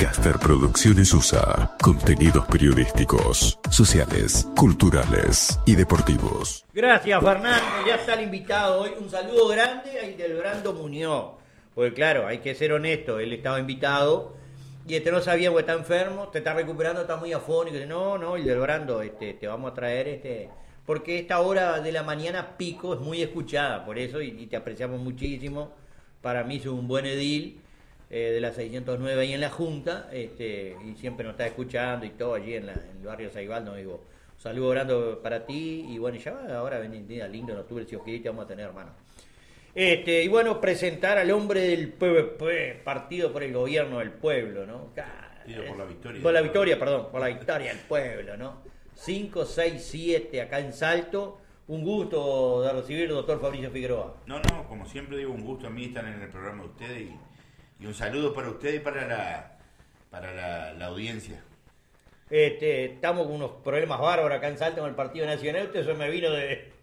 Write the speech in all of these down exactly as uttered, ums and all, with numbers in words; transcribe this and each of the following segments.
Caster Producciones U S A. Contenidos periodísticos, sociales, culturales y deportivos. Gracias, Fernando. Ya está el invitado hoy. Un saludo grande a Hildebrando Muñoz. Porque claro, hay que ser honesto. Él estaba invitado y este no sabía porque está enfermo, te está recuperando, está muy afónico. No, no, Hildebrando, este, te vamos a traer este... Porque esta hora de la mañana pico es muy escuchada, por eso, y, y te apreciamos muchísimo. Para mí es un buen edil eh, de la seiscientos nueve ahí en la Junta, este, y siempre nos está escuchando y todo allí en, la, en el barrio Saibal. No digo, un saludo grande para ti, y bueno, ya va, ahora venía lindo en octubre, si os querés, te vamos a tener, hermano. Este, y bueno, presentar al hombre del P V P, Partido por el Gobierno del Pueblo, ¿no? Partido por la victoria. Por la victoria, perdón, por la victoria del pueblo, ¿no? cinco, seis, siete acá en Salto. Un gusto de recibir al doctor Fabricio Figueroa. No, no, como siempre digo, un gusto a mí estar en el programa de ustedes y, y un saludo para ustedes y para la para la, la audiencia. Este, estamos con unos problemas bárbaros acá en Salto con el Partido Nacional. Usted se me vino de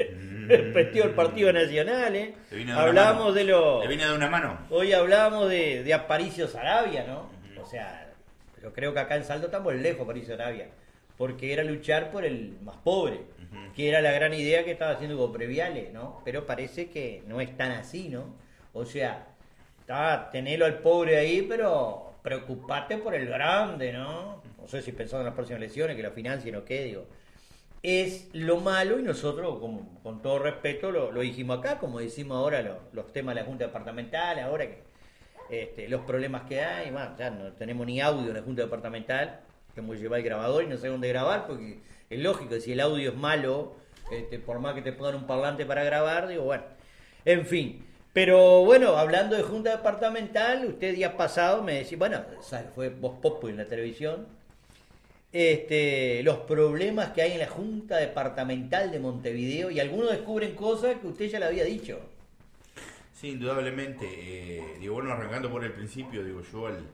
el vestido del Partido Nacional, ¿eh? De hablamos de lo... Le vine de una mano. Hoy hablamos de, de Aparicio Saravia, ¿no? Uh-huh. O sea, yo creo que acá en Salto estamos lejos de Aparicio Saravia, porque era luchar por el más pobre, uh-huh. que era la gran idea que estaba haciendo con Previales, ¿no? Pero parece que no es tan así, ¿no? O sea, está, tenerlo al pobre ahí, pero preocupate por el grande, ¿no? No sé si pensando en las próximas elecciones, que lo financien o qué, digo. Es lo malo, y nosotros, con, con todo respeto, lo, lo dijimos acá, como decimos ahora lo, los temas de la Junta Departamental, ahora que este, los problemas que hay, bueno, ya no tenemos ni audio en la Junta Departamental, tenemos que llevar el grabador y no sé dónde grabar, porque es lógico, si el audio es malo, este, por más que te pongan un parlante para grabar, digo, bueno, en fin. Pero bueno, hablando de Junta Departamental, usted días pasados me decía, bueno, fue Voz Populi en la televisión, Este, los problemas que hay en la Junta Departamental de Montevideo, y algunos descubren cosas que usted ya le había dicho. Sí, indudablemente. Eh, digo, bueno, arrancando por el principio, digo, yo al,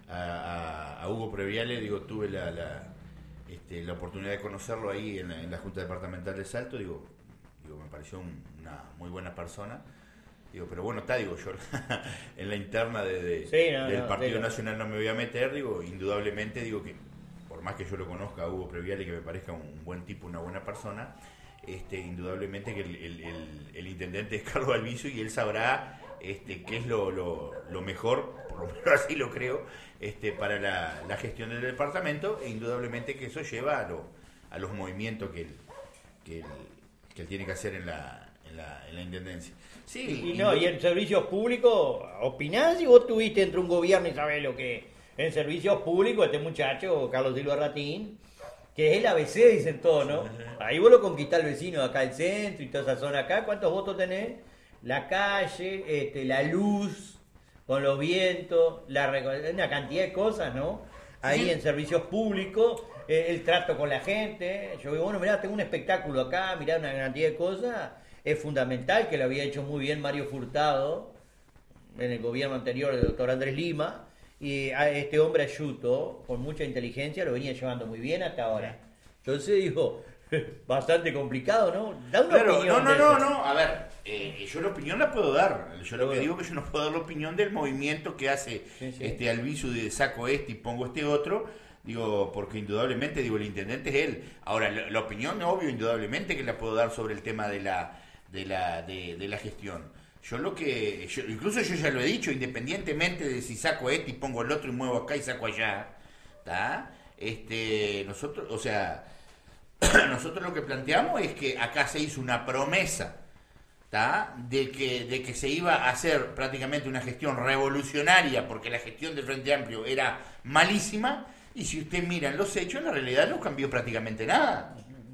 a, a Hugo Previales, digo, tuve la, la, este, la oportunidad de conocerlo ahí en la, en la Junta Departamental de Salto, digo, digo me pareció un, una muy buena persona. Digo, pero bueno, está, digo, yo en la interna de, de, sí, no, del no, Partido sí, Nacional no me voy a meter, digo, indudablemente, digo que por más que yo lo conozca a Hugo Previales y que me parezca un buen tipo, una buena persona, este, indudablemente que el, el, el, el intendente es Carlos Alviso y él sabrá este, qué es lo, lo, lo mejor, por lo menos así lo creo, este, para la, la gestión del departamento, e indudablemente que eso lleva a, lo, a los movimientos que él, que, él, que él tiene que hacer en la, en la, en la intendencia. Sí, y, y, no, y en servicios públicos, opinás si vos tuviste entre un gobierno y sabés lo que... En servicios públicos, este muchacho, Carlos Silva Ratín, que es el A B C, dicen todos, ¿no? Ahí vos lo conquistás al vecino de acá del centro y toda esa zona acá. ¿Cuántos votos tenés? La calle, este, la luz, con los vientos, la, una cantidad de cosas, ¿no? Ahí sí. En servicios públicos, eh, el trato con la gente. Yo digo, bueno, mirá, tengo un espectáculo acá, mirá, una cantidad de cosas. Es fundamental, que lo había hecho muy bien Mario Furtado en el gobierno anterior del doctor Andrés Lima. Y a este hombre Ayuto, con mucha inteligencia, lo venía llevando muy bien hasta ahora. Entonces digo, bastante complicado, ¿no? Da una claro, opinión. No, no, no, no, a ver, eh, yo la opinión la puedo dar. Yo lo que digo es que yo no puedo dar la opinión del movimiento que hace sí, sí. este Alviso de saco este y pongo este otro. Digo, porque indudablemente, digo, el intendente es él. Ahora, la, la opinión, obvio, indudablemente que la puedo dar sobre el tema de la, de la, de, de la gestión. Yo lo que, yo, incluso yo ya lo he dicho, independientemente de si saco este y pongo el otro y muevo acá y saco allá, ¿tá? Este, nosotros, o sea, nosotros lo que planteamos es que acá se hizo una promesa, ¿tá? De que, de que se iba a hacer prácticamente una gestión revolucionaria, porque la gestión del Frente Amplio era malísima, y si usted mira en los hechos, en la realidad no cambió prácticamente nada.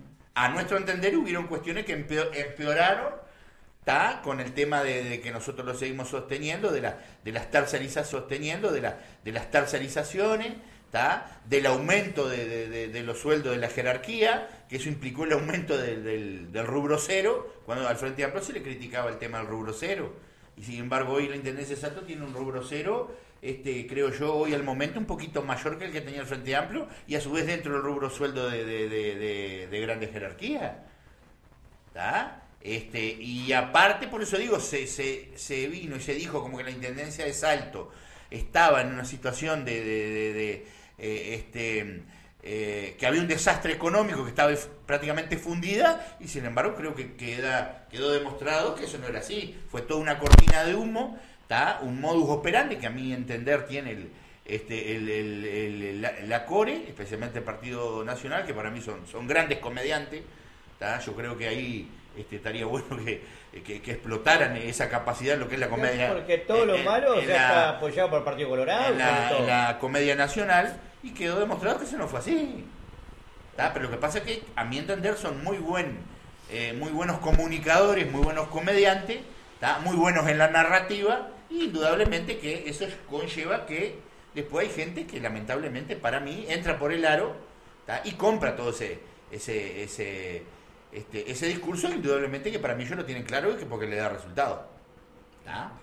A nuestro entender hubieron cuestiones que empeoraron, ¿tá? Con el tema de, de que nosotros lo seguimos sosteniendo, de, la, de las tercerizaciones, sosteniendo de, la, de las tercerizaciones, ¿tá? Del aumento de, de, de, de los sueldos de la jerarquía, que eso implicó el aumento de, del, del rubro cero, cuando al Frente Amplio se le criticaba el tema del rubro cero, y sin embargo hoy la Intendencia de Salto tiene un rubro cero, este, creo yo, hoy al momento un poquito mayor que el que tenía el Frente Amplio, y a su vez dentro del rubro sueldo de, de, de, de, de grandes jerarquías, ¿tá? Este, y aparte, por eso digo, se, se, se vino y se dijo como que la Intendencia de Salto estaba en una situación de, de, de, de eh, este eh, que había un desastre económico, que estaba prácticamente fundida, y sin embargo creo que queda, quedó demostrado que eso no era así. Fue toda una cortina de humo, ¿tá? Un modus operandi que a mi entender tiene el, este, el, el, el, la, la Core, especialmente el Partido Nacional, que para mí son, son grandes comediantes, ¿tá? Yo creo que ahí este, estaría bueno que, que, que explotaran esa capacidad en lo que es la comedia. Porque todo lo en, malo en o sea, la, está apoyado por el Partido Colorado. En la, en la comedia nacional, y quedó demostrado que eso no fue así. ¿Tá? Pero lo que pasa es que, a mi entender, son muy, buen, eh, muy buenos comunicadores, muy buenos comediantes, ¿tá? Muy buenos en la narrativa, y indudablemente que eso conlleva que después hay gente que lamentablemente para mí entra por el aro, ¿tá? Y compra todo ese ese ese este, ese discurso, indudablemente que para mí ellos lo tienen claro y que porque le da resultado. ¿Tá?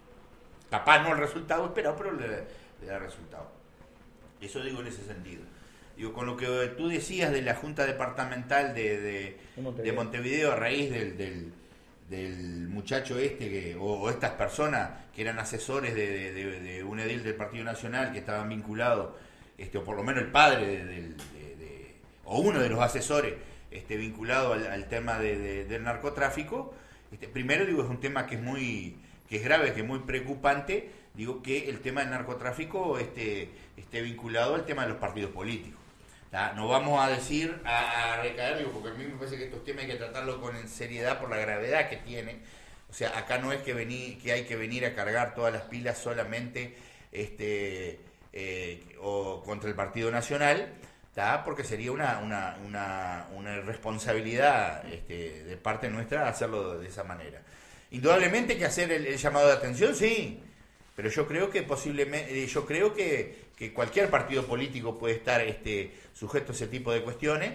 Capaz no el resultado esperado, pero le, le da resultado. Eso digo en ese sentido. Digo, con lo que tú decías de la Junta Departamental de, de, Montevideo. de Montevideo, a raíz del, del, del muchacho este, que, o, o estas personas que eran asesores de, de, de un edil del Partido Nacional, que estaban vinculados, este, o por lo menos el padre, de, de, de, de, o uno de los asesores, este, vinculado al, al tema de, de, del narcotráfico, este, primero digo, es un tema que es muy, que es grave, que es muy preocupante, digo que el tema del narcotráfico este, esté vinculado al tema de los partidos políticos. ¿Tá? No vamos a decir, a, a recaer, digo, porque a mí me parece que estos temas hay que tratarlos con seriedad por la gravedad que tiene. O sea, acá no es que, venir, que hay que venir a cargar todas las pilas solamente este, eh, o contra el Partido Nacional, ¿tá? Porque sería una, una, una, una irresponsabilidad este, de parte nuestra hacerlo de esa manera. Indudablemente hay que hacer el, el llamado de atención, sí, pero yo creo que posiblemente, yo creo que, que cualquier partido político puede estar este, sujeto a ese tipo de cuestiones.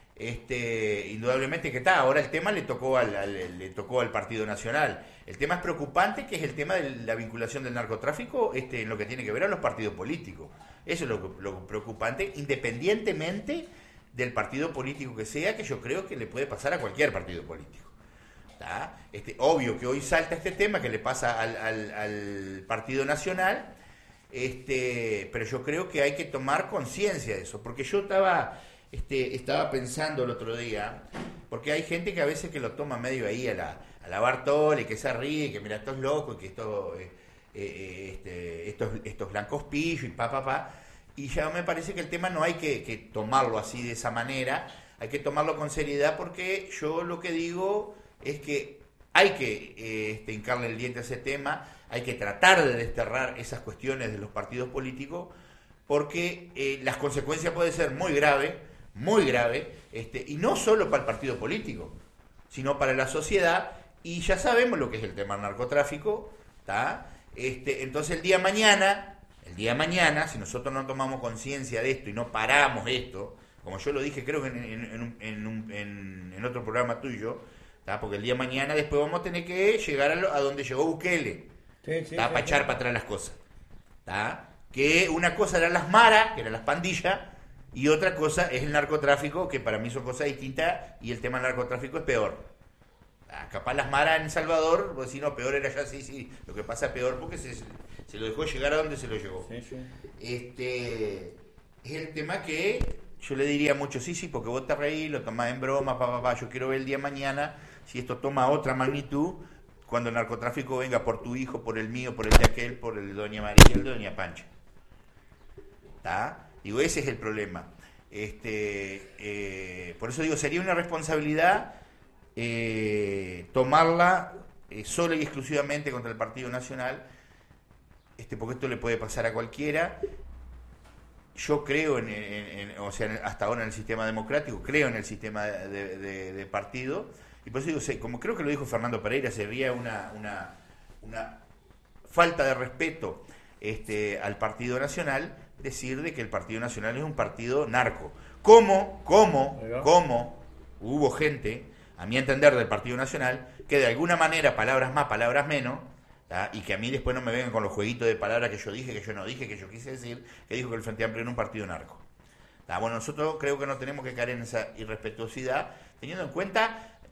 Este, indudablemente que está, ahora el tema le tocó al, al, le tocó al Partido Nacional. El tema es preocupante, que es el tema de la vinculación del narcotráfico este, en lo que tiene que ver a los partidos políticos. Eso es lo, lo preocupante, independientemente del partido político que sea, que yo creo que le puede pasar a cualquier partido político. ¿Tá? Este, obvio que hoy salta este tema que le pasa al, al, al Partido Nacional, este, pero yo creo que hay que tomar conciencia de eso, porque yo estaba, este, estaba pensando el otro día, porque hay gente que a veces que lo toma medio ahí a la, a la Bartoli, que se ríe, que mira, estos locos, que esto, eh, eh, este, estos, estos blancos pillos y pa, pa, pa, y ya me parece que el tema no hay que, que tomarlo así de esa manera, hay que tomarlo con seriedad, porque yo lo que digo es que hay que eh, este, hincarle el diente a ese tema, hay que tratar de desterrar esas cuestiones de los partidos políticos, porque eh, las consecuencias pueden ser muy graves, muy graves, este, y no solo para el partido político, sino para la sociedad, y ya sabemos lo que es el tema del narcotráfico, ¿tá? Este, entonces el día de mañana, el día de mañana, si nosotros no tomamos conciencia de esto y no paramos esto, como yo lo dije creo que en, en, en, un, en, un, en, en otro programa tuyo, ¿tá? Porque el día de mañana después vamos a tener que llegar a, lo, a donde llegó Bukele, sí, sí, para sí, echar sí. para atrás las cosas. ¿Tá? Que una cosa eran las maras, que eran las pandillas, y otra cosa es el narcotráfico, que para mí son cosas distintas, y el tema del narcotráfico es peor. ¿Tá? Capaz las maras en El Salvador, pues si no, peor era ya, sí, sí, lo que pasa es peor porque se, se lo dejó llegar a donde se lo llevó. Sí, sí. Este, es el tema que yo le diría mucho, sí, sí, porque vos te reís, lo tomás en broma, papá, papá, yo quiero ver el día de mañana si esto toma otra magnitud, cuando el narcotráfico venga por tu hijo, por el mío, por el de aquel, por el de Doña María y el de Doña Pancha. ¿Tá? Digo, ese es el problema. Este, eh, por eso digo, sería una responsabilidad eh, tomarla eh, sola y exclusivamente contra el Partido Nacional, este, porque esto le puede pasar a cualquiera. Yo creo, en, en, en, o sea, hasta ahora en el sistema democrático, creo en el sistema de, de, de partido. Y por eso digo, como creo que lo dijo Fernando Pereira, sería una, una, una falta de respeto este, al Partido Nacional decir de que el Partido Nacional es un partido narco. ¿Cómo, cómo, cómo hubo gente, a mi entender, del Partido Nacional, que de alguna manera, palabras más, palabras menos, ¿tá? Y que a mí después no me vengan con los jueguitos de palabras que yo dije, que yo no dije, que yo quise decir, que dijo que el Frente Amplio era un partido narco. ¿Tá? Bueno, nosotros creo que no tenemos que caer en esa irrespetuosidad, teniendo en cuenta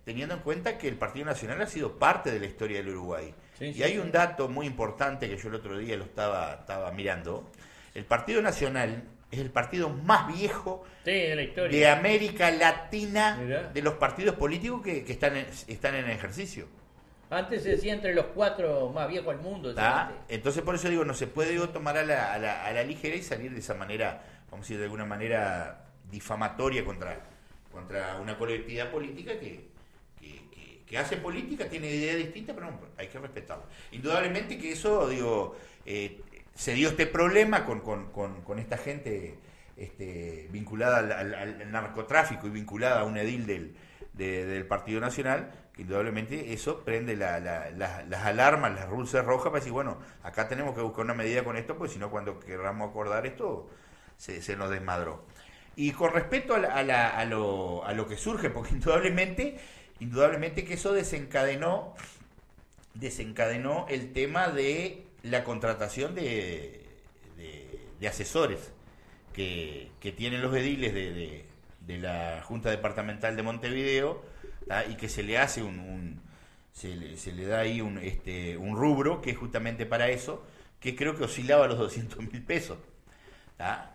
teniendo en cuenta que el Partido Nacional ha sido parte de la historia del Uruguay. Sí, y sí, hay sí. un dato muy importante que yo el otro día lo estaba, estaba mirando. El Partido Nacional es el partido más viejo sí, de, la historia. de América Latina, Mirá. de los partidos políticos que, que están, en, están en ejercicio. Antes se decía entre los cuatro más viejos del mundo. Entonces por eso digo, no se puede digo, tomar a la, a, la, a la ligera y salir de esa manera, vamos a decir, de alguna manera difamatoria contra, contra una colectividad política que, que, que, que hace política, tiene ideas distintas, pero no, hay que respetarlo. Indudablemente que eso, digo, eh, se dio este problema con, con, con, con esta gente este, vinculada al, al, al narcotráfico y vinculada a un edil del, de, del Partido Nacional, que indudablemente eso prende la, la, la, las alarmas, las luces rojas para decir, bueno, acá tenemos que buscar una medida con esto, pues si no cuando queramos acordar esto se, se nos desmadró. Y con respecto a, la, a, la, a, lo, a lo que surge, porque indudablemente, indudablemente que eso desencadenó, desencadenó el tema de la contratación de, de, de asesores que, que tienen los ediles de, de, de la Junta Departamental de Montevideo, ¿tá? Y que se le hace un, un se, le, se le da ahí un, este, un rubro que es justamente para eso, que creo que oscilaba a los doscientos mil pesos. ¿Tá?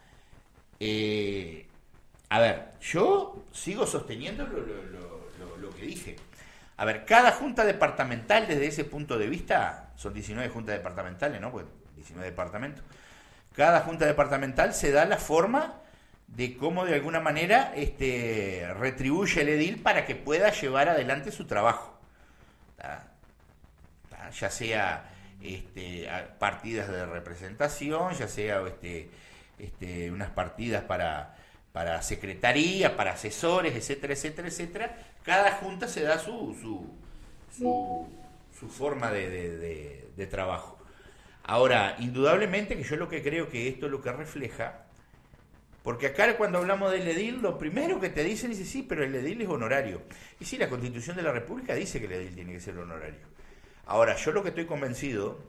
Eh, a ver, yo sigo sosteniendo lo, lo, lo, lo, lo que dije. A ver, cada junta departamental desde ese punto de vista, son diecinueve juntas departamentales, ¿no? Pues diecinueve departamentos. Cada junta departamental se da la forma de cómo de alguna manera este, retribuye el edil para que pueda llevar adelante su trabajo. ¿Tá? ¿Tá? Ya sea este, partidas de representación, ya sea este, este, unas partidas para, para secretaría, para asesores, etcétera, etcétera, etcétera. Cada junta se da su, su, su, su forma de, de, de, de trabajo. Ahora, indudablemente que yo lo que creo que esto es lo que refleja, porque acá cuando hablamos del edil, lo primero que te dicen es sí, pero el edil es honorario. Y sí, la Constitución de la República dice que el edil tiene que ser honorario. Ahora, yo lo que estoy convencido,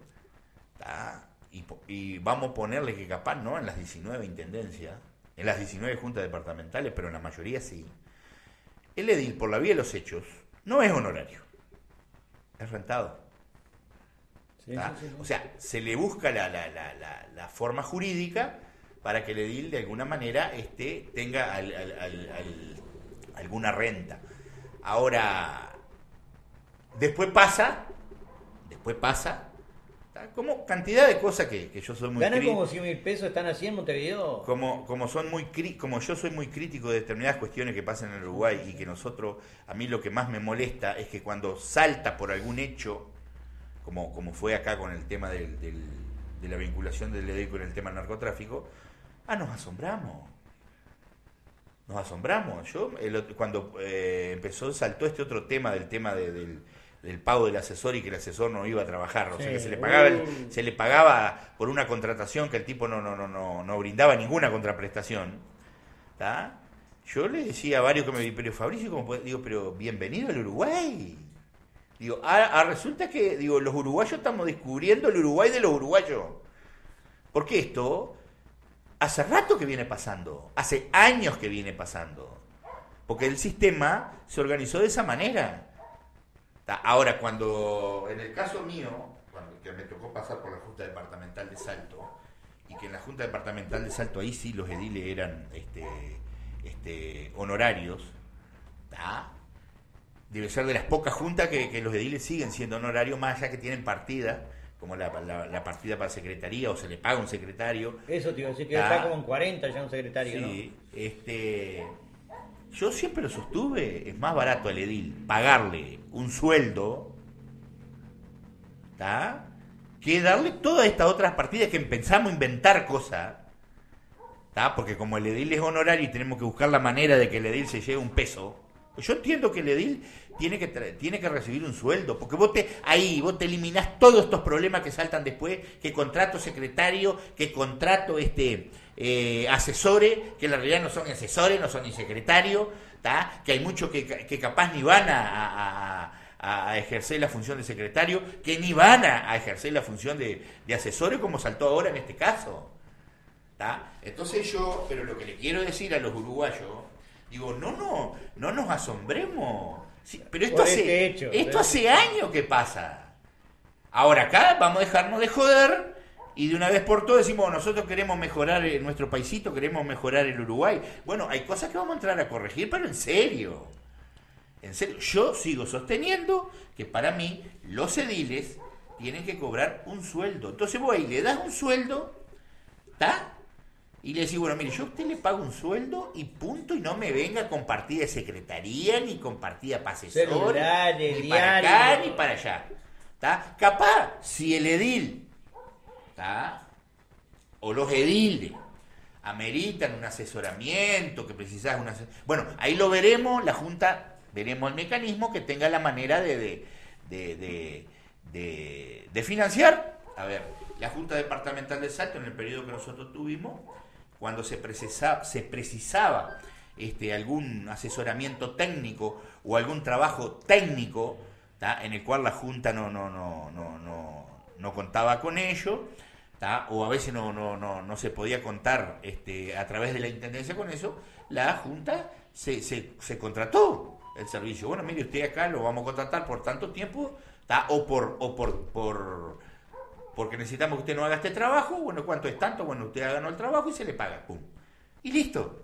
y, y vamos a ponerle que capaz no en las diecinueve intendencias, en las diecinueve juntas departamentales, pero en la mayoría sí, el edil, por la vía de los hechos, no es honorario, es rentado. Sí, sí, sí, sí. O sea, se le busca la, la, la, la, la forma jurídica para que el edil de alguna manera este, tenga al, al, al, al, alguna renta. Ahora, después pasa, después pasa, como cantidad de cosas que, que yo soy muy ¿Ganan como cien mil pesos están así en Montevideo? Como, como, son muy como yo soy muy crítico de determinadas cuestiones que pasan en el Uruguay y que nosotros, a mí lo que más me molesta es que cuando salta por algún hecho, como, como fue acá con el tema del, del, de la vinculación del edil con el tema del narcotráfico, ah, nos asombramos. Nos asombramos. Yo, el, cuando eh, empezó, saltó este otro tema del tema de, del, del pago del asesor y que el asesor no iba a trabajar. O sí. sea, que se le pagaba el, se le pagaba por una contratación que el tipo no, no, no, no, no brindaba ninguna contraprestación. ¿Tá? Yo le decía a varios que me dijeron, pero Fabricio, ¿cómo puede? Digo, pero bienvenido al Uruguay. Digo, ah, ah, resulta que digo, los uruguayos estamos descubriendo el Uruguay de los uruguayos. Porque esto hace rato que viene pasando, hace años que viene pasando, porque el sistema se organizó de esa manera. Ahora, cuando, en el caso mío, cuando que me tocó pasar por la Junta Departamental de Salto, y que en la Junta Departamental de Salto ahí sí los ediles eran este, este, honorarios, ¿tá? Debe ser de las pocas juntas que, que los ediles siguen siendo honorarios, más allá que tienen partida, como la, la, la partida para secretaría, o se le paga un secretario. Eso te iba a decir, que ah, está como en cuarenta ya un secretario, sí, ¿no? este, yo siempre lo sostuve, es más barato al edil pagarle un sueldo, ¿tá? Que darle todas estas otras partidas que empezamos a inventar cosas, ¿tá? Porque como el edil es honorario y tenemos que buscar la manera de que el edil se lleve un peso, pues yo entiendo que el edil tiene que tiene que recibir un sueldo, porque vos te ahí vos te eliminás todos estos problemas que saltan después, que contrato secretario, que contrato este eh, asesores, que en la realidad no son asesores, no son ni secretarios, ¿tá? Que hay muchos que, que capaz ni van a, a, a ejercer la función de secretario, que ni van a, a ejercer la función de, de asesores, como saltó ahora en este caso, ¿tá? Entonces yo, pero lo que le quiero decir a los uruguayos, digo, no, no, no nos asombremos Sí, pero esto por hace, este hecho. esto hace años que pasa. Ahora acá vamos a dejarnos de joder y de una vez por todas decimos, nosotros queremos mejorar nuestro paisito, queremos mejorar el Uruguay. Bueno, hay cosas que vamos a entrar a corregir, pero en serio. En serio, yo sigo sosteniendo que para mí los ediles tienen que cobrar un sueldo. Entonces vos ahí le das un sueldo, ¿está? Y le decís, bueno, mire, yo a usted le pago un sueldo y punto, y no me venga con partida de secretaría, ni con partida para asesor, Celulares, ni para acá, diarios. ni para allá. ¿Está? Capaz, si el edil, ¿está? O los ediles ameritan un asesoramiento, que precisás un asesoramiento. Bueno, ahí lo veremos, la Junta, veremos el mecanismo que tenga la manera de, de, de, de, de, de financiar. A ver, la Junta Departamental de Salto, en el periodo que nosotros tuvimos, cuando se precisaba, se precisaba este, algún asesoramiento técnico o algún trabajo técnico, ¿tá? En el cual la Junta no, no, no, no, no, no contaba con ello, ¿tá? O a veces no, no, no, no se podía contar este, a través de la Intendencia con eso, la Junta se, se, se contrató el servicio. Bueno, mire, usted acá lo vamos a contratar por tanto tiempo, ¿tá? o por o por, por porque necesitamos que usted no haga este trabajo. Bueno, ¿cuánto es tanto? Bueno, usted haga el trabajo y se le paga, pum, y listo.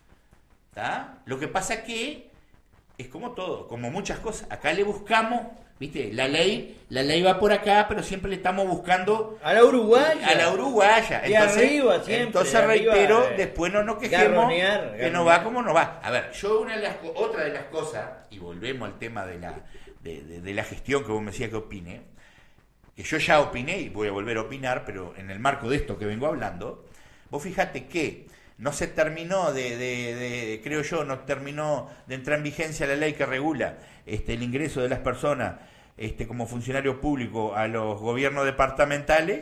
¿Tá? Lo que pasa que es como todo, como muchas cosas, acá le buscamos, viste, la ley, la ley va por acá, pero siempre le estamos buscando a la uruguaya, a la uruguaya. Y entonces, arriba siempre, entonces arriba, reitero, eh, después no nos quejemos garronear, que garronear. no va como no va. A ver, yo una de las otra de las cosas, y volvemos al tema de la de, de, de la gestión que vos me decías que opine, que yo ya opiné y voy a volver a opinar, pero en el marco de esto que vengo hablando, vos fíjate que no se terminó de, de, de, creo yo, no terminó de entrar en vigencia la ley que regula este, el ingreso de las personas este, como funcionario público a los gobiernos departamentales,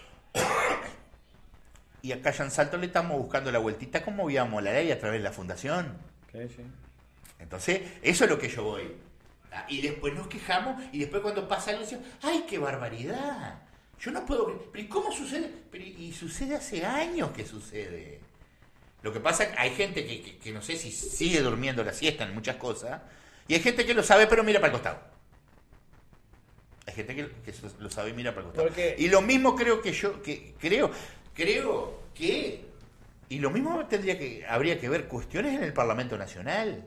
y acá ya en Salto le estamos buscando la vueltita como viamos la ley a través de la fundación. Sí, sí. Entonces, eso es lo que yo voy. Y después nos quejamos, y después cuando pasa algo decimos, ¡ay, qué barbaridad! Yo no puedo creer. ¿Pero y cómo sucede? Pero y sucede hace años que sucede. Lo que pasa es que hay gente que, que, que no sé si sigue durmiendo la siesta en muchas cosas, y hay gente que lo sabe pero mira para el costado. Hay gente que, que lo sabe y mira para el costado. Porque... Y lo mismo creo que yo, que creo, creo que, y lo mismo tendría que, habría que ver cuestiones en el Parlamento Nacional.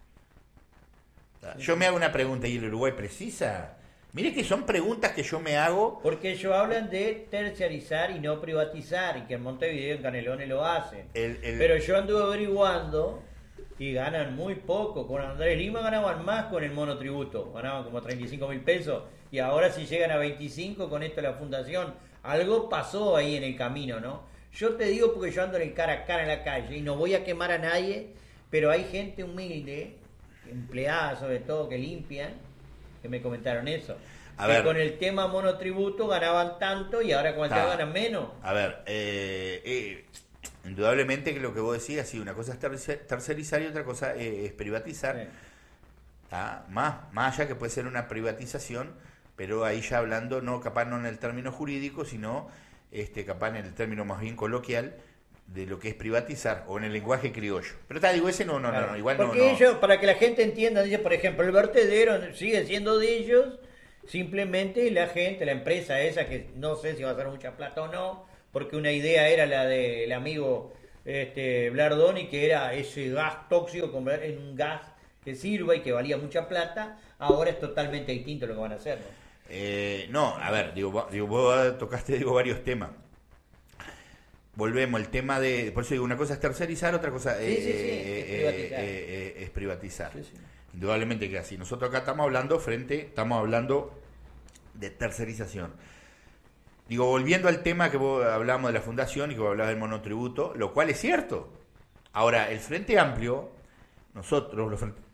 Yo me hago una pregunta y el Uruguay precisa. Mire que son preguntas que yo me hago. Porque ellos hablan de terciarizar y no privatizar, y que en Montevideo, en Canelones lo hacen. El, el... Pero yo anduve averiguando y ganan muy poco. Con Andrés Lima ganaban más con el monotributo, ganaban como treinta y cinco mil pesos, y ahora si llegan a veinticinco con esto de la fundación, algo pasó ahí en el camino, ¿no? Yo te digo porque yo ando en el cara a cara en la calle y no voy a quemar a nadie, pero hay gente humilde, empleadas sobre todo, que limpian, que me comentaron eso. A que ver, con el tema monotributo ganaban tanto y ahora con el tema ganan menos. A ver, eh, eh, indudablemente que lo que vos decís, sí, una cosa es tercer, tercerizar y otra cosa eh, es privatizar. Sí. ¿Tá? Más, más allá que puede ser una privatización, pero ahí ya hablando, no capaz no en el término jurídico, sino este capaz en el término más bien coloquial, de lo que es privatizar, o en el lenguaje criollo. Pero está, digo, ese no, no, claro, no, igual porque no. Porque ellos, para que la gente entienda, dice, por ejemplo, el vertedero sigue siendo de ellos, simplemente la gente, la empresa esa, que no sé si va a hacer mucha plata o no, porque una idea era la del amigo este, Blardoni, que era ese gas tóxico, convertir en un gas que sirva y que valía mucha plata, ahora es totalmente distinto lo que van a hacer, ¿no? Eh, no, a ver, digo, digo, vos tocaste digo, varios temas. Volvemos, el tema de... Por eso digo, una cosa es tercerizar, otra cosa sí, eh, sí, sí, eh, es privatizar. Eh, eh, es privatizar. Sí, sí. Indudablemente que así. Nosotros acá estamos hablando frente, estamos hablando de tercerización. Digo, volviendo al tema que vos hablamos de la fundación y que vos hablabas del monotributo, lo cual es cierto. Ahora, el Frente Amplio, nosotros, los frente,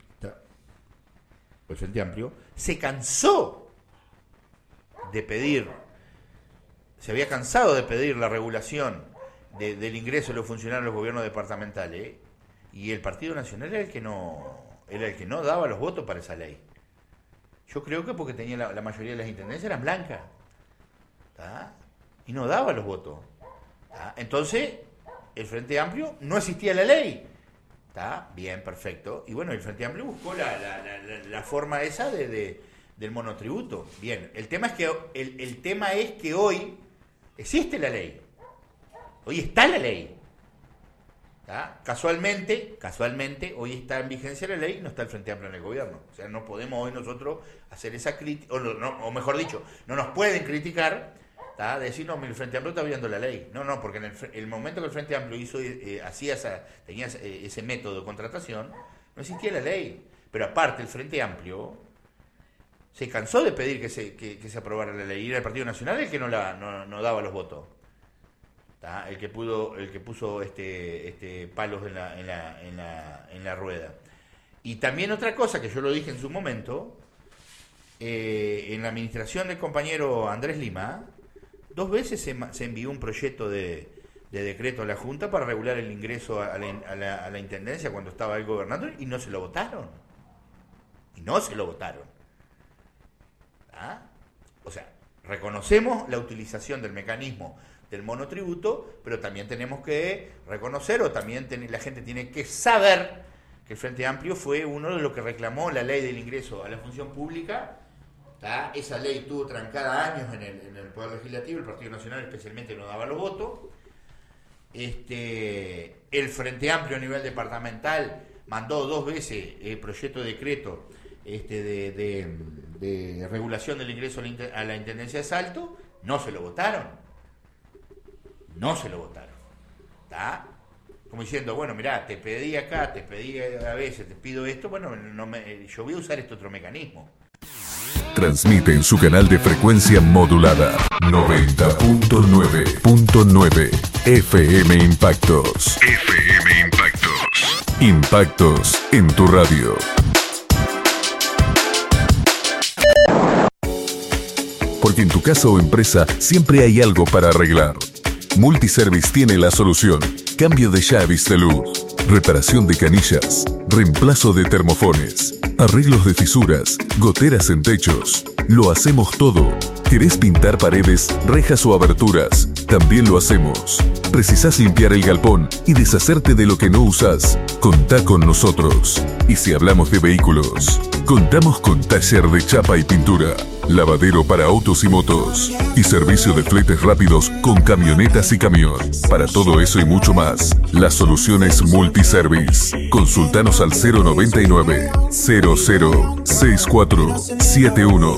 el Frente Amplio, se cansó de pedir, se había cansado de pedir la regulación De, del ingreso de los funcionarios de los gobiernos departamentales, ¿eh? Y el Partido Nacional era el que no era el que no daba los votos para esa ley. Yo creo que porque tenía la, la mayoría de las intendencias eran blancas, ¿tá? Y no daba los votos, ¿tá? Entonces el Frente Amplio no existía la ley, ¿Está? Bien, perfecto. Y bueno, el Frente Amplio buscó la, la, la, la forma esa de, de, del monotributo. Bien, el tema es que el, el tema es que hoy existe la ley. Hoy está la ley. ¿Está? Casualmente, casualmente, hoy está en vigencia la ley y no está el Frente Amplio en el gobierno. O sea, no podemos hoy nosotros hacer esa crítica, o, no, o mejor dicho, no nos pueden criticar, ¿está? Decir, no, el Frente Amplio está violando la ley. No, no, porque en el, el momento que el Frente Amplio hizo, eh, hacía esa, tenía ese, ese método de contratación, no existía la ley. Pero aparte, el Frente Amplio se cansó de pedir que se, que, que se aprobara la ley. Y era el Partido Nacional el que no, la, no, no daba los votos. ¿Tá? El que pudo, el que puso este, este palos en la, en, la, en, la, en la rueda. Y también otra cosa que yo lo dije en su momento, eh, en la administración del compañero Andrés Lima, dos veces se, se envió un proyecto de, de decreto a la Junta para regular el ingreso a la, a la, a la Intendencia cuando estaba el gobernador y no se lo votaron. Y no se lo votaron. ¿Ah? O sea, reconocemos la utilización del mecanismo del monotributo, pero también tenemos que reconocer, o también ten, la gente tiene que saber que el Frente Amplio fue uno de los que reclamó la ley del ingreso a la función pública. ¿Tá? Esa ley estuvo trancada años en el, en el Poder Legislativo, el Partido Nacional especialmente no daba los votos. Este, el Frente Amplio a nivel departamental mandó dos veces el proyecto de decreto este, de, de, de regulación del ingreso a la Intendencia de Salto, no se lo votaron. No se lo votaron. ¿Tá? Como diciendo, bueno, mirá, te pedí acá, te pedí a veces, te pido esto, bueno, no me, yo voy a usar este otro mecanismo. Transmite en su canal de frecuencia modulada noventa punto nueve punto nueve F M Impactos. F M Impactos. Impactos en tu radio. Porque en tu casa o empresa siempre hay algo para arreglar. Multiservice tiene la solución. Cambio de llaves de luz, reparación de canillas, reemplazo de termofones, arreglos de fisuras, goteras en techos. Lo hacemos todo. ¿Querés pintar paredes, rejas o aberturas? También lo hacemos. ¿Precisás limpiar el galpón y deshacerte de lo que no usás? Contá con nosotros. Y si hablamos de vehículos, contamos con taller de chapa y pintura, lavadero para autos y motos y servicio de fletes rápidos con camionetas y camión. Para todo eso y mucho más, la solución es Multiservice. Consultanos al cero noventa y nueve, cero cero seis cuatro siete uno.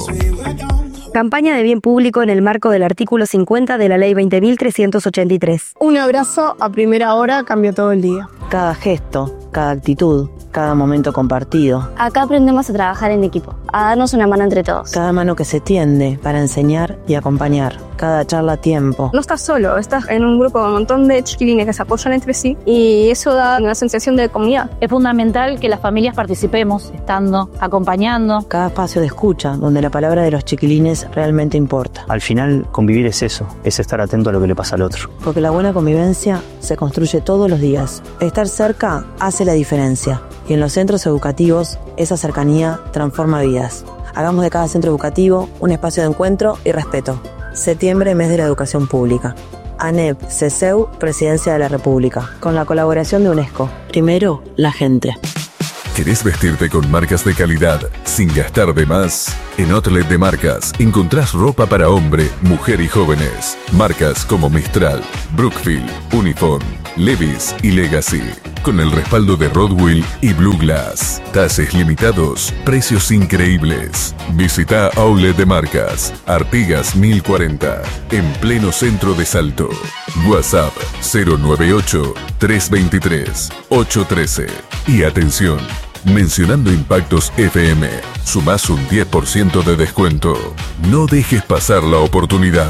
Campaña de bien público en el marco del artículo cincuenta de la Ley veinte mil trescientos ochenta y tres. Un abrazo a primera hora cambia todo el día. Cada gesto, cada actitud, cada momento compartido. Acá aprendemos a trabajar en equipo, a darnos una mano entre todos. Cada mano que se tiende para enseñar y acompañar. Cada charla a tiempo. No estás solo, estás en un grupo con un montón de chiquilines que se apoyan entre sí y eso da una sensación de comunidad. Es fundamental que las familias participemos, estando, acompañando. Cada espacio de escucha, donde la palabra de los chiquilines realmente importa. Al final, convivir es eso, es estar atento a lo que le pasa al otro. Porque la buena convivencia se construye todos los días. Estar cerca hace la diferencia. Y en los centros educativos, esa cercanía transforma vidas. Hagamos de cada centro educativo un espacio de encuentro y respeto. Septiembre, mes de la educación pública. ANEP, CESEU, Presidencia de la República. Con la colaboración de UNESCO. Primero, la gente. ¿Querés vestirte con marcas de calidad sin gastar de más? En Outlet de Marcas encontrás ropa para hombre, mujer y jóvenes. Marcas como Mistral, Brookfield, Uniform, Levi's y Legacy. Con el respaldo de Rodwell y Blue Glass. Tases limitados, precios increíbles. Visita Outlet de Marcas, Artigas mil cuarenta, en pleno centro de Salto. WhatsApp cero nueve ocho, tres dos tres, ocho uno tres. Y atención, mencionando Impactos F M, sumás un diez por ciento de descuento. No dejes pasar la oportunidad.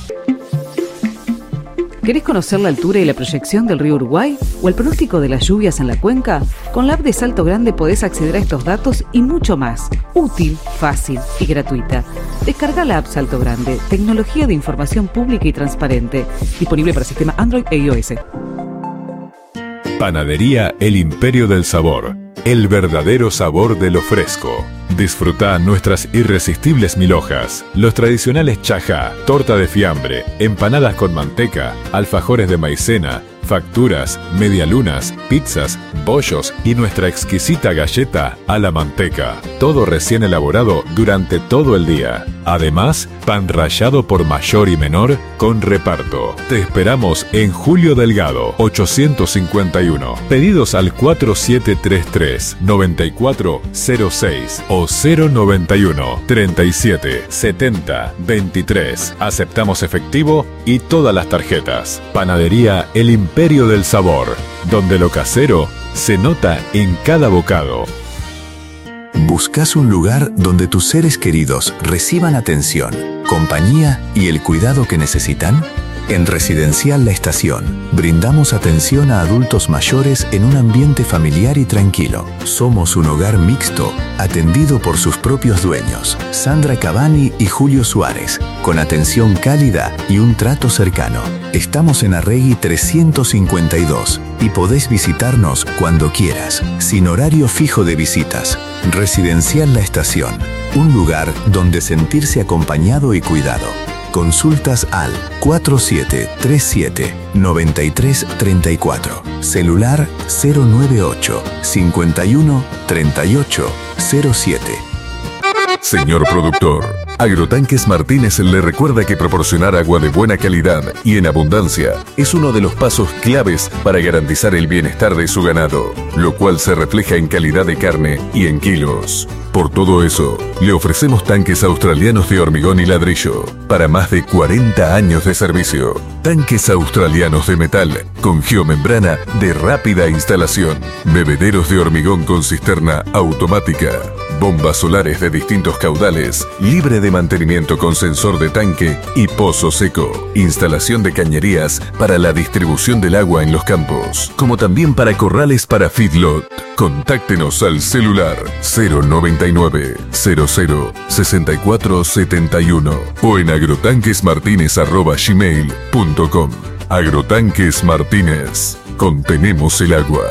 ¿Querés conocer la altura y la proyección del río Uruguay o el pronóstico de las lluvias en la cuenca? Con la app de Salto Grande podés acceder a estos datos y mucho más. Útil, fácil y gratuita. Descarga la app Salto Grande, tecnología de información pública y transparente. Disponible para sistema Android e iOS. Panadería El Imperio del Sabor. El verdadero sabor de lo fresco. Disfrutá nuestras irresistibles mil hojas, los tradicionales chajá, torta de fiambre, empanadas con manteca, alfajores de maicena facturas, medialunas, pizzas, bollos y nuestra exquisita galleta a la manteca. Todo recién elaborado durante todo el día. Además, pan rallado por mayor y menor con reparto. Te esperamos en Julio Delgado, ochocientos cincuenta y uno. Pedidos al cuatro siete tres tres, nueve cuatro cero seis o cero noventa y uno, treinta y siete, setenta, veintitrés. Aceptamos efectivo y todas las tarjetas. Panadería El Imperio del Sabor, donde lo casero se nota en cada bocado. ¿Buscas un lugar donde tus seres queridos reciban atención, compañía y el cuidado que necesitan? En Residencial La Estación, brindamos atención a adultos mayores en un ambiente familiar y tranquilo. Somos un hogar mixto, atendido por sus propios dueños, Sandra Cavani y Julio Suárez, con atención cálida y un trato cercano. Estamos en Arregui trescientos cincuenta y dos y podés visitarnos cuando quieras, sin horario fijo de visitas. Residencial La Estación, un lugar donde sentirse acompañado y cuidado. Consultas al cuatro siete tres siete, nueve tres tres cuatro. Celular cero nueve ocho, cinco uno, tres ocho cero siete. Señor productor, Agrotanques Martínez le recuerda que proporcionar agua de buena calidad y en abundancia es uno de los pasos claves para garantizar el bienestar de su ganado, lo cual se refleja en calidad de carne y en kilos. Por todo eso, le ofrecemos tanques australianos de hormigón y ladrillo para más de cuarenta años de servicio. Tanques australianos de metal con geomembrana de rápida instalación. Bebederos de hormigón con cisterna automática. Bombas solares de distintos caudales, libre de mantenimiento con sensor de tanque y pozo seco. Instalación de cañerías para la distribución del agua en los campos, como también para corrales para feedlot. Contáctenos al celular cero noventa y nueve, cero cero, sesenta y cuatro setenta y uno o en agrotanquesmartinez arroba gmail punto com. Agrotanques Martínez. Contenemos el agua.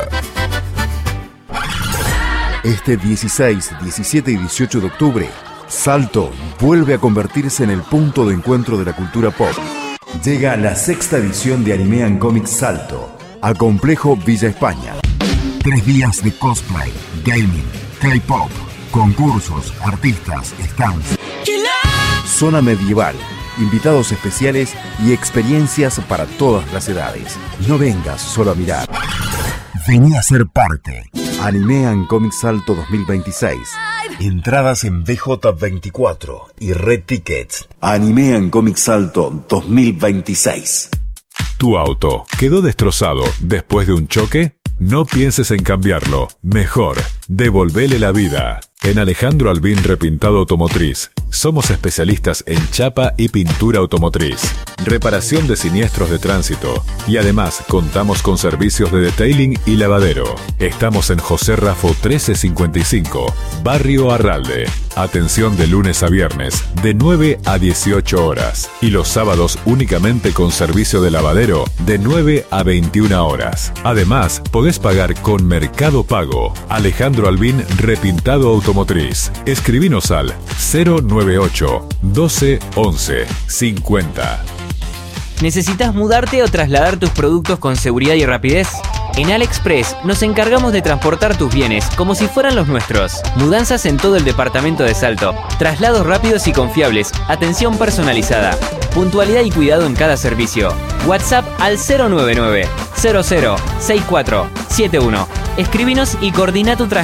Este dieciséis, diecisiete y dieciocho de octubre, Salto vuelve a convertirse en el punto de encuentro de la cultura pop. Llega la sexta edición de Anime and Comics Salto al complejo Villa España. Tres días de cosplay, gaming, K-pop, concursos, artistas, stands, zona medieval, invitados especiales y experiencias para todas las edades. No vengas solo a mirar. Vení a ser parte. Anime and Comics Salto dos mil veintiséis. Entradas en B J veinticuatro y Red Tickets. Anime and Comics Salto dos mil veintiséis. ¿Tu auto quedó destrozado después de un choque? No pienses en cambiarlo. Mejor, devolvele la vida. En Alejandro Albín Repintado Automotriz, somos especialistas en chapa y pintura automotriz, reparación de siniestros de tránsito y además contamos con servicios de detailing y lavadero. Estamos en José Rafo trece cincuenta y cinco, Barrio Arralde. Atención de lunes a viernes, de nueve a dieciocho horas. Y los sábados únicamente con servicio de lavadero, de nueve a veintiuna horas. Además, podés pagar con Mercado Pago. Alejandro Albín Repintado Automotriz. Escribinos al cero nueve ocho, doce, once, cincuenta. ¿Necesitas mudarte o trasladar tus productos con seguridad y rapidez? En AliExpress nos encargamos de transportar tus bienes como si fueran los nuestros. Mudanzas en todo el departamento de Salto, traslados rápidos y confiables, atención personalizada, puntualidad y cuidado en cada servicio. WhatsApp al cero nueve nueve, cero cero, seis cuatro, siete uno. Escribinos y coordina tu traslado.